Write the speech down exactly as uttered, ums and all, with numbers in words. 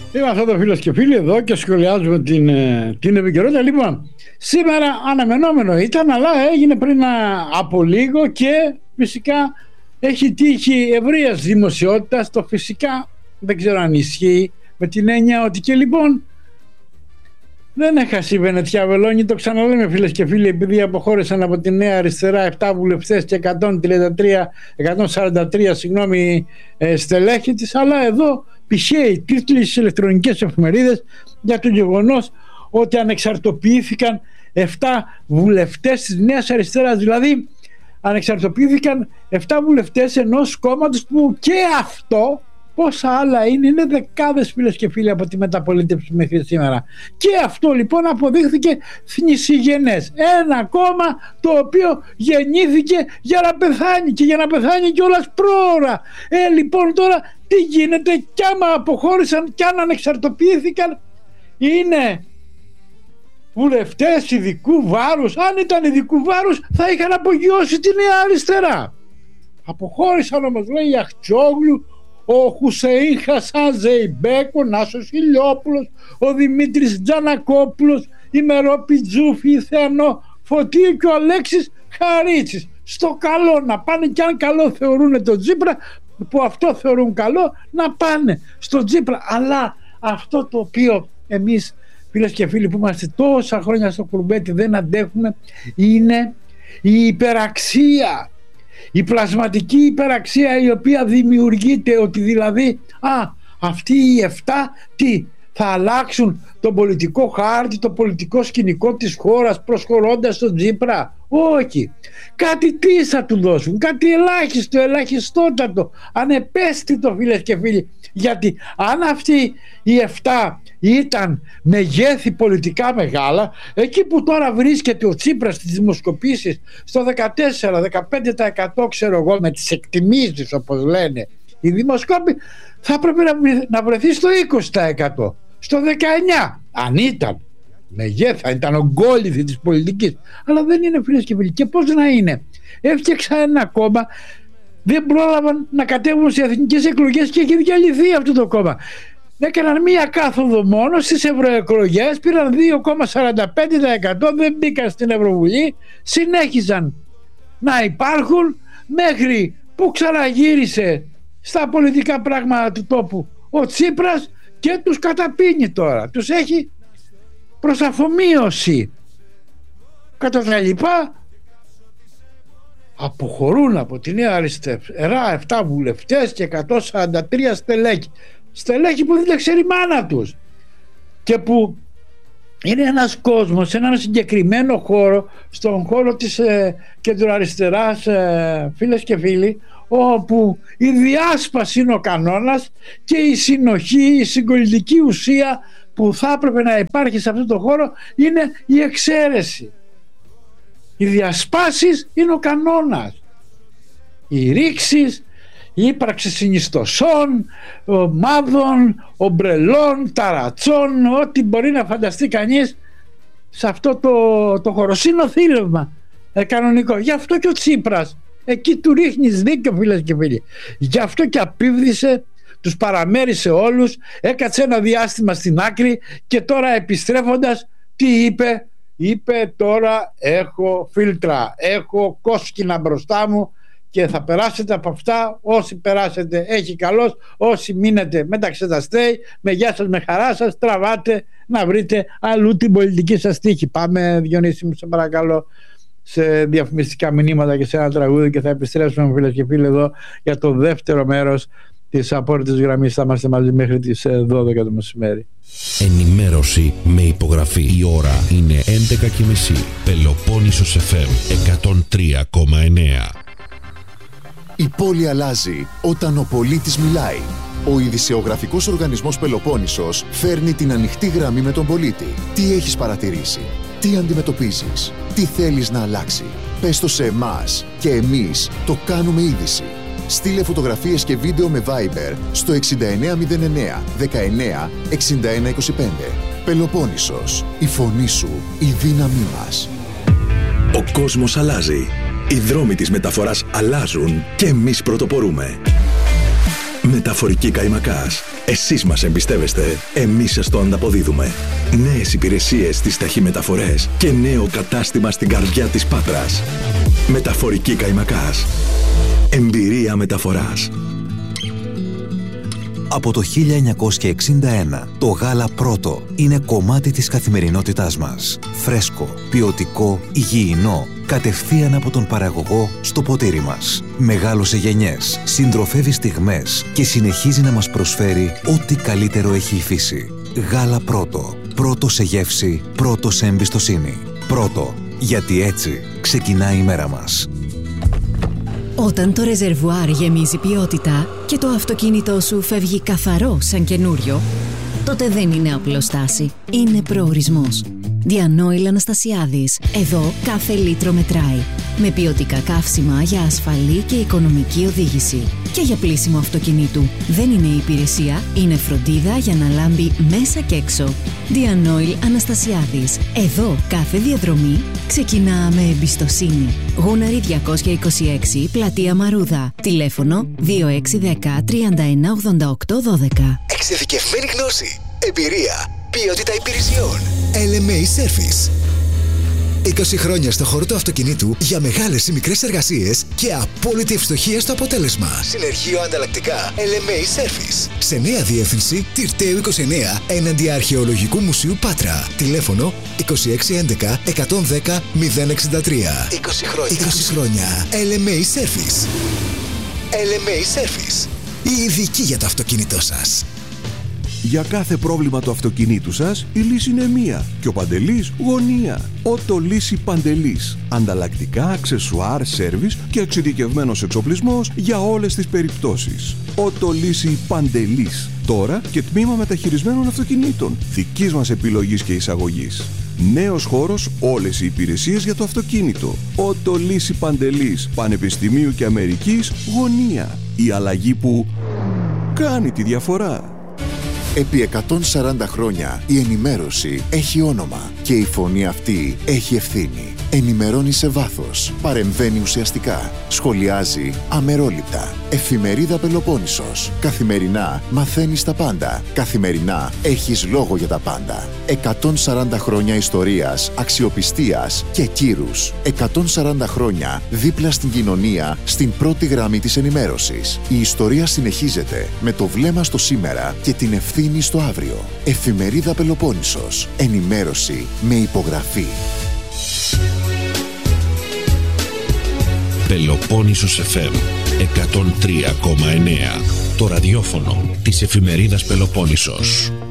Είμαστε εδώ φίλες και φίλοι εδώ και σχολιάζουμε την, την επικαιρότητα. Λοιπόν, σήμερα αναμενόμενο ήταν, αλλά έγινε πριν από λίγο και φυσικά έχει τύχει ευρείας δημοσιότητας. Το φυσικά δεν ξέρω αν ισχύει, με την έννοια ότι και λοιπόν δεν έχασε η Βενετιά Βελόνη. Το ξαναλέμε φίλες και φίλοι, επειδή αποχώρησαν από τη Νέα Αριστερά επτά βουλευτές και εκατόν τριάντα τρία, εκατόν σαράντα τρία συγγνώμη, στελέχη της, αλλά εδώ πηχαίοι τίτλοι στις ηλεκτρονικές εφημερίδες για το γεγονός ότι ανεξαρτοποιήθηκαν επτά βουλευτές της Νέας Αριστεράς. Δηλαδή ανεξαρτοποιήθηκαν επτά βουλευτές ενός κόμματος που και αυτό, πόσα άλλα είναι, είναι δεκάδες φίλες και φίλοι από τη μεταπολίτευση μέχρι σήμερα. Και αυτό λοιπόν αποδείχθηκε θνησιγενές. Ένα κόμμα το οποίο γεννήθηκε για να πεθάνει και για να πεθάνει κιόλας πρόωρα. Ε, λοιπόν τώρα τι γίνεται, κι άμα αποχώρησαν κι αν ανεξαρτοποιήθηκαν, είναι βουλευτές ειδικού βάρους. Αν ήταν ειδικού βάρους θα είχαν απογειώσει τη Νέα Αριστερά. Αποχώρησαν όμως, λέει, η Αχτσόγλου, ο Χουσεΐν Χασάν Ζεϊμπέκ, ο Νάσος Ηλιόπουλος, ο Δημήτρης Τζανακόπουλος, η Μερόπη Τζούφη, η Θεανό Φωτίου και ο Αλέξης Χαρίτσης. Στο καλό να πάνε, και αν καλό θεωρούν τον Τσίπρα, που αυτό θεωρούν καλό, να πάνε στο Τσίπρα. Αλλά αυτό το οποίο εμείς φίλες και φίλοι που είμαστε τόσα χρόνια στο κουρμπέτι δεν αντέχουμε είναι η υπεραξία. Η πλασματική υπεραξία η οποία δημιουργείται, ότι δηλαδή α, αυτοί οι εφτά τι θα αλλάξουν τον πολιτικό χάρτη, το πολιτικό σκηνικό της χώρας προσχωρώντας τον Τσίπρα. Όχι. Κάτι τι θα του δώσουν, κάτι ελάχιστο, ελαχιστότατο, ανεπαίσθητο φίλες και φίλοι. Γιατί αν αυτοί οι εφτά ήταν μεγέθη πολιτικά μεγάλα, εκεί που τώρα βρίσκεται ο Τσίπρας στις δημοσκοπήσεις στο δεκατέσσερα με δεκαπέντε τοις εκατό, ξέρω εγώ, με τις εκτιμήσεις όπως λένε οι δημοσκόποι, θα έπρεπε να βρεθεί στο είκοσι τοις εκατό, στο δεκαεννιά τοις εκατό αν ήταν μεγέθα, ήταν ογκόληθη της πολιτικής. Αλλά δεν είναι φίλες και φίλοι. Και πώς να είναι, έφτιαξα ένα κόμμα, δεν πρόλαβαν να κατέβουν σε εθνικές εκλογές και έχει διαλυθεί αυτό το κόμμα. Έκαναν μία κάθοδο μόνο στις ευρωεκλογές, πήραν δύο κόμμα σαράντα πέντε τοις εκατό, δεν μπήκαν στην Ευρωβουλή, συνέχιζαν να υπάρχουν μέχρι που ξαναγύρισε στα πολιτικά πράγματα του τόπου ο Τσίπρας και τους καταπίνει τώρα, τους έχει προς αφομοίωση. Κατά τα λοιπά αποχωρούν από τη Νέα Αριστερά επτά βουλευτές και εκατόν σαράντα τρία στελέχη. Στελέχη που δεν τα ξέρει η μάνα τους και που είναι ένας κόσμος σε έναν συγκεκριμένο χώρο, στον χώρο της ε, κεντροαριστεράς, ε, φίλες και φίλοι, όπου η διάσπαση είναι ο κανόνας και η συνοχή, η συγκολητική ουσία που θα έπρεπε να υπάρχει σε αυτό το χώρο είναι η εξαίρεση. Οι διασπάσεις είναι ο κανόνας. Οι ρήξεις, η ύπαρξη συνιστοσών, ομάδων, ομπρελών, ταρατσών, ό,τι μπορεί να φανταστεί κανείς σε αυτό το, το χώρο. Συνοθήλευμα ε, κανονικό. Γι' αυτό και ο Τσίπρας εκεί του ρίχνεις δίκιο φίλες και φίλοι. Γι' αυτό και απίβδησε, τους παραμέρισε όλους, έκατσε ένα διάστημα στην άκρη και τώρα επιστρέφοντας τι είπε? Είπε τώρα έχω φίλτρα, έχω κόσκινα μπροστά μου και θα περάσετε από αυτά. Όσοι περάσετε έχει καλώς, όσοι μείνετε μεταξεταστέοι, με γεια σας, με χαρά σας, τραβάτε να βρείτε αλλού την πολιτική σας τύχη. Πάμε Διονύση μου σε παρακαλώ σε διαφημιστικά μηνύματα και σε ένα τραγούδι και θα επιστρέψουμε φίλες και φίλοι εδώ για το δεύτερο μέρος της απόρριτης γραμμής. Θα είμαστε μαζί μέχρι τις δώδεκα το μεσημέρι. Ενημέρωση με υπογραφή. Η ώρα είναι έντεκα και μισή. Πελοπόννησος εφ εμ εκατόν τρία κόμμα εννέα. Η πόλη αλλάζει όταν ο πολίτης μιλάει. Ο ειδησεογραφικός οργανισμός Πελοπόννησος φέρνει την ανοιχτή γραμμή με τον πολίτη. Τι έχεις παρατηρήσει, τι αντιμετωπίζεις, τι θέλεις να αλλάξει. Πες το σε εμάς και εμείς το κάνουμε είδηση. Στείλε φωτογραφίες και βίντεο με Viber στο εξήντα εννέα μηδέν εννέα δεκαεννέα εξήντα ένα είκοσι πέντε. Πελοπόννησος, η φωνή σου, η δύναμή μας. Ο κόσμος αλλάζει. Οι δρόμοι της μεταφοράς αλλάζουν και εμείς πρωτοπορούμε. Μεταφορική Καϊμακάς. Εσείς μας εμπιστεύεστε, εμείς σας το ανταποδίδουμε. Νέες υπηρεσίες στις ταχυμεταφορές και νέο κατάστημα στην καρδιά της Πάτρας. Μεταφορική Καϊμακάς. Εμπειρία μεταφοράς. Από το χίλια εννιακόσια εξήντα ένα, το γάλα Πρώτο είναι κομμάτι της καθημερινότητάς μας. Φρέσκο, ποιοτικό, υγιεινό, κατευθείαν από τον παραγωγό στο ποτήρι μας. Μεγάλωσε γενιές, συντροφεύει στιγμές και συνεχίζει να μας προσφέρει ό,τι καλύτερο έχει η φύση. Γάλα Πρώτο. Πρώτο σε γεύση, πρώτο σε εμπιστοσύνη. Πρώτο, γιατί έτσι ξεκινάει η μέρα μας. Όταν το ρεζερβουάρ γεμίζει ποιότητα και το αυτοκίνητό σου φεύγει καθαρό σαν καινούριο, τότε δεν είναι απλώς στάση, είναι προορισμός. Διανόηλ Αναστασιάδης. Εδώ κάθε λίτρο μετράει. Με ποιοτικά καύσιμα για ασφαλή και οικονομική οδήγηση. Και για πλύσιμο αυτοκινήτου. Δεν είναι υπηρεσία, είναι φροντίδα για να λάμπει μέσα και έξω. Διανόηλ Αναστασιάδης. Εδώ κάθε διαδρομή ξεκινά με εμπιστοσύνη. Γούναρη διακόσια είκοσι έξι, Πλατεία Μαρούδα. Τηλέφωνο δύο έξι ένα μηδέν τρία ένα ογδόντα οκτώ δώδεκα. Εξειδικευμένη γνώση, εμπειρία, ποιότητα υπηρεσιών. ελ εμ έι Service. είκοσι χρόνια στο χώρο του αυτοκινήτου για μεγάλες ή μικρές εργασίες και απόλυτη ευστοχία στο αποτέλεσμα. Συνεργείο ανταλλακτικά ελ εμ έι Service. Σε νέα διεύθυνση Τυρταίου είκοσι εννέα έναντι Αρχαιολογικού Μουσείου Πάτρα. Τηλέφωνο είκοσι έξι έντεκα εκατόν δέκα μηδέν εξήντα τρία. είκοσι χρόνια. είκοσι χρόνια. ελ εμ έι Service. ελ εμ έι Service. Η ειδική για το αυτοκίνητό σας. Για κάθε πρόβλημα του αυτοκινήτου σας, η λύση είναι μία και ο Παντελής γωνία. Ότο Λύση Παντελής. Ανταλλακτικά, αξεσουάρ, σέρβις και εξειδικευμένος εξοπλισμός για όλες τις περιπτώσεις. Ότο Λύση Παντελής. Τώρα και τμήμα μεταχειρισμένων αυτοκινήτων. Δικής μας επιλογής και εισαγωγής. Νέος χώρος, όλες οι υπηρεσίες για το αυτοκίνητο. Ότο Λύση Παντελής. Πανεπιστημίου και Αμερικής γωνία. Η αλλαγή που κάνει τη διαφορά. Επί εκατόν σαράντα χρόνια η ενημέρωση έχει όνομα και η φωνή αυτή έχει ευθύνη. Ενημερώνει σε βάθος, παρεμβαίνει ουσιαστικά, σχολιάζει αμερόληπτα. Εφημερίδα Πελοπόννησος. Καθημερινά μαθαίνεις τα πάντα. Καθημερινά έχεις λόγο για τα πάντα. εκατόν σαράντα χρόνια ιστορίας, αξιοπιστίας και κύρους. εκατόν σαράντα χρόνια δίπλα στην κοινωνία, στην πρώτη γραμμή της ενημέρωσης. Η ιστορία συνεχίζεται με το βλέμμα στο σήμερα και την ευθύνη στο αύριο. Εφημερίδα Πελοπόννησος. Ενημέρωση με υπογραφή. Πελοπόννησος εφ εμ εκατόν τρία κόμμα εννέα. Το ραδιόφωνο της εφημερίδας Πελοπόννησος.